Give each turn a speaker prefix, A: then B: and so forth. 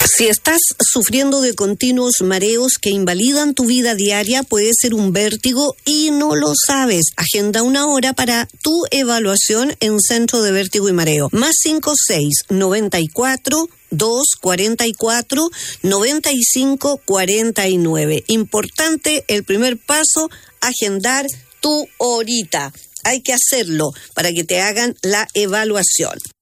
A: Si estás sufriendo de continuos mareos que invalidan tu vida diaria, puede ser un vértigo y no lo sabes. Agenda una hora para tu evaluación en Centro de Vértigo y Mareo. +56 94 244 95 49. Importante, el primer paso, agendar tu horita. Hay que hacerlo para que te hagan la evaluación.